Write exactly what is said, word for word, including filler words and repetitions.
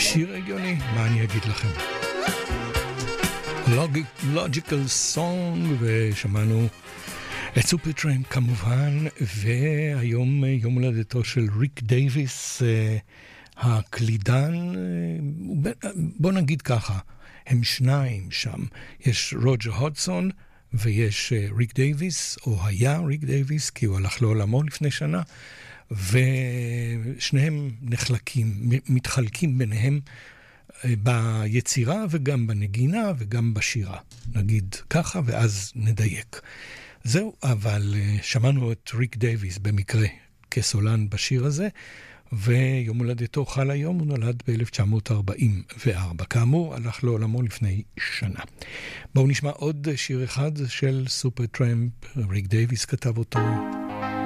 שיר הגיוני, מה אני אגיד לכם? Logical Song, ושמענו את סופרטרמפ כמובן, והיום יום הולדתו של ריק דייביס, הקלידן, בוא נגיד ככה, הם שניים שם, יש רוג'ר הודסון ויש ריק דייביס, או היה ריק דייביס, כי הוא הלך לעולמו לפני שנה, ושניהם נחלקים, מתחלקים ביניהם ביצירה וגם בנגינה וגם בשירה. נגיד ככה ואז נדייק. זהו, אבל שמענו את ריק דייביס במקרה כסולן בשיר הזה, ויום הולדתו חל היום, הוא נולד ב-אלף תשע מאות ארבעים וארבע. כאמור, הלך לעולמו לפני שנה. בואו נשמע עוד שיר אחד של סופרטרמפ, ריק דייביס כתב אותו.